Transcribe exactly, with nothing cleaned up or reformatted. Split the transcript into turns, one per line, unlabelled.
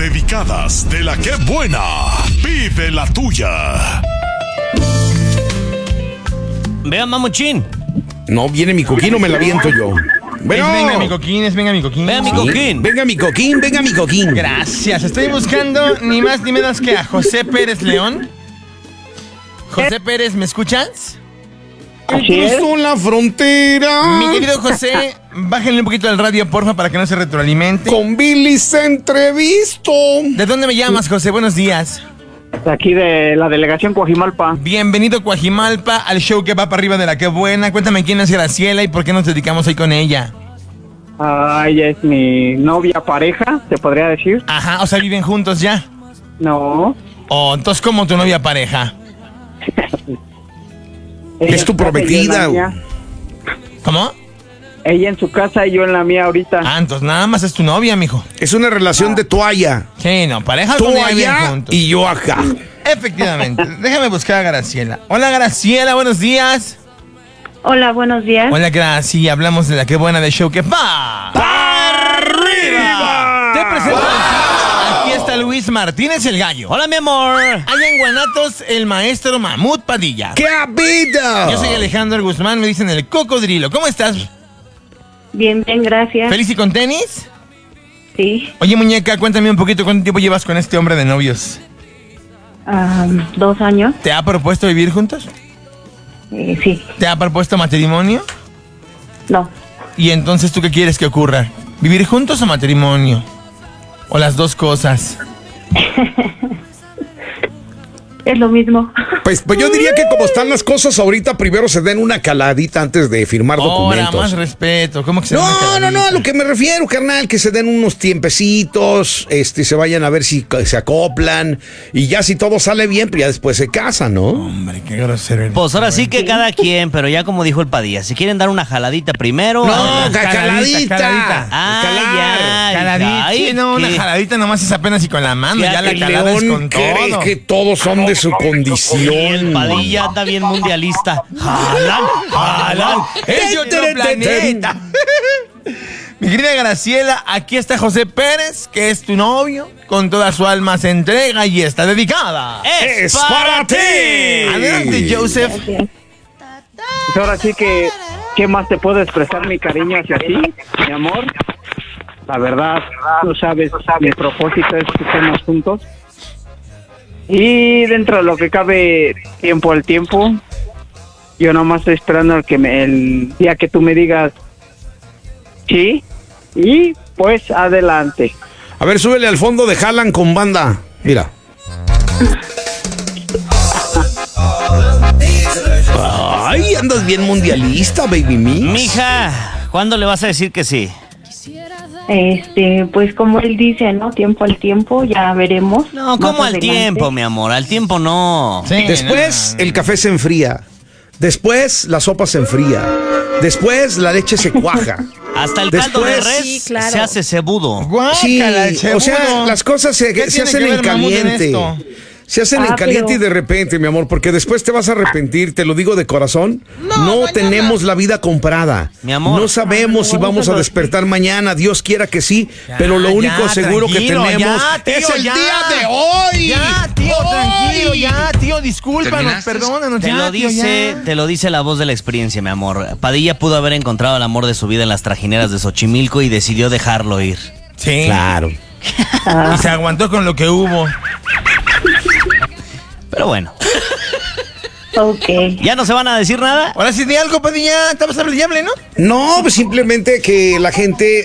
dedicadas de la que buena. Pide la tuya.
Vean, mamuchín.
No, viene mi coquín o me la viento yo.
Bueno. Es venga mi coquín, es venga mi coquín.
Venga mi coquín.
Venga mi coquín, venga mi coquín.
Gracias. Estoy buscando ni más ni menos que a José Pérez León. José Pérez, ¿me escuchas?
Cruzó la frontera.
Mi querido José, bájenle un poquito el radio, porfa, para que no se retroalimente.
Con Billy se entrevisto.
¿De dónde me llamas, José? Buenos días.
De aquí de la delegación Coajimalpa.
Bienvenido, Coajimalpa, al show que va para arriba de la que buena. Cuéntame quién es Graciela y por qué nos dedicamos hoy con ella.
Ah, ella es mi novia, pareja, se podría decir.
Ajá, o sea, ¿viven juntos ya?
No.
Oh, entonces, ¿cómo tu novia pareja?
Es tu prometida.
¿Cómo?
Ella en su casa y yo en la mía ahorita.
Ah, entonces nada más es tu novia, mijo.
Es una relación ah. de toalla.
Sí, no, pareja
tú allá y yo acá.
Efectivamente. Déjame buscar a Graciela. Hola, Graciela, buenos días.
Hola, buenos días.
Hola, Graciela. Hablamos de la que buena de show que va
para arriba.
Te presento. Aquí está Luis Martínez el Gallo.
Hola, mi amor.
Allá en Guanatos, el maestro Mamut Padilla.
¡Qué habido!
Yo soy Alejandro Guzmán, me dicen el cocodrilo. ¿Cómo estás?
Bien, bien, gracias.
¿Feliz y con tenis?
Sí.
Oye, muñeca, cuéntame un poquito, ¿cuánto tiempo llevas con este hombre de novios?
Um, dos años.
¿Te ha propuesto vivir juntos?
Eh, sí.
¿Te ha propuesto matrimonio?
No.
¿Y entonces tú qué quieres que ocurra? ¿Vivir juntos o matrimonio? ¿O las dos cosas?
Es lo mismo.
Pues, pues yo diría que como están las cosas ahorita, primero se den una caladita antes de firmar documentos.
Ahora, más respeto. ¿Cómo que se
no,
den una caladita?
No, no, a lo que me refiero, carnal, que se den unos tiempecitos, este, se vayan a ver si se acoplan, y ya si todo sale bien, pues ya después se casan, ¿no?
Hombre, qué grosero.
Pues ahora sí que cada quien, pero ya como dijo el Padilla, si quieren dar una jaladita primero...
No,
a...
caladita, caladita.
caladita. Ah, ya.
Caladita.
Ay,
sí, no,
¿qué?
una jaladita nomás es apenas y con la mano, ya, ya la calada es con todo.
Que todos son de su condición.
Y el Padilla anda bien mundialista. ¡Jalan! ¡Jalan!
¡Es de otro planeta! Mi querida Graciela, aquí está José Pérez, que es tu novio. Con toda su alma se entrega y está dedicada.
¡Es, es para ti!
Adelante, Joseph.
Pues ahora sí que, ¿qué más te puedo expresar mi cariño hacia ti, mi amor? La verdad, tú sabes, mi propósito es que estemos juntos. Y dentro de lo que cabe, tiempo al tiempo, yo nomás estoy esperando el, que me, el día que tú me digas sí, y pues adelante.
A ver, súbele al fondo de Jalan con banda. Mira. Ay, andas bien mundialista, baby mix.
Mija, ¿cuándo le vas a decir que sí?
Este, pues como él dice, ¿no? Tiempo al tiempo, ya veremos.
No, ¿cómo al tiempo, mi amor? Al tiempo no.
Sí,
Después
no.
el café se enfría. Después la sopa se enfría. Después la leche se cuaja.
Hasta el caldo
Después,
de res
sí, claro.
se hace cebudo.
Sí,
Guácala,
o sea, las cosas se,
¿Qué
se
tiene
hacen
que
en
ver Mamut en
caliente.
esto?
Se hacen
Ah,
en caliente
pero-
y de repente, mi amor, porque después te vas a arrepentir, te lo digo de corazón. No, no
mañana.
tenemos la vida comprada.
Mi amor.
No sabemos si vamos a despertar mañana, Dios quiera que sí,
Ya,
pero lo único
ya,
seguro que
tranquilo,
tenemos
ya, tío,
es el
ya.
día de hoy.
Ya, tío,
Hoy.
tranquilo, ya, tío, discúlpanos, perdónanos,
Te
ya,
lo
tío,
dice,
ya.
te lo dice la voz de la experiencia, mi amor. Padilla pudo haber encontrado el amor de su vida en las trajineras de Xochimilco y decidió dejarlo ir.
Sí.
Claro.
Y se aguantó con lo que hubo.
Pero bueno,
Ok.
¿ya no se van a decir nada?
Ahora sí, di algo, Padilla. Estabas hablando, ¿no?
No, pues simplemente que la gente